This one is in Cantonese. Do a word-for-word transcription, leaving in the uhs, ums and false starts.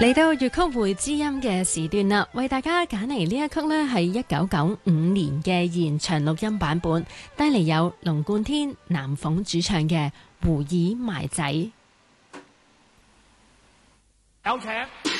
嚟到粵曲會知音嘅時段啦，為大家揀嚟呢一曲呢係一九九五年嘅現場錄音版本，帶嚟有龍貫天、南鳳主唱嘅《胡爾埋仔》。 有請。